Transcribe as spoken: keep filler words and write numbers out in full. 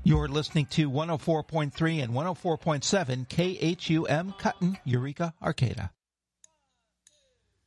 You're listening to one oh four point three and one oh four point seven K H U M Cutton, Eureka, Arcata.